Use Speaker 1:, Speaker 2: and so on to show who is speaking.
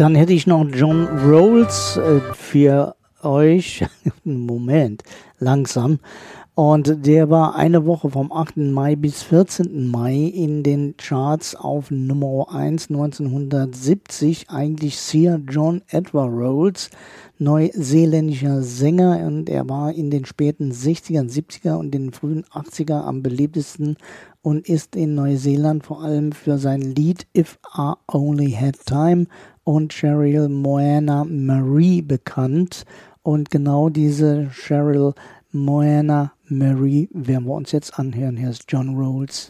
Speaker 1: Dann hätte ich noch John Rawls für euch. Moment, langsam. Und der war eine Woche vom 8. Mai bis 14. Mai in den Charts auf Nummer 1 1970. Eigentlich Sir John Edward Rawls, neuseeländischer Sänger. Und er war in den späten 60er, 70er und den frühen 80er am beliebtesten und ist in Neuseeland vor allem für sein Lied If I Only Had Time und Cheryl Moana Marie bekannt. Und genau diese Cheryl Moana Marie werden wir uns jetzt anhören. Hier ist John Rawls.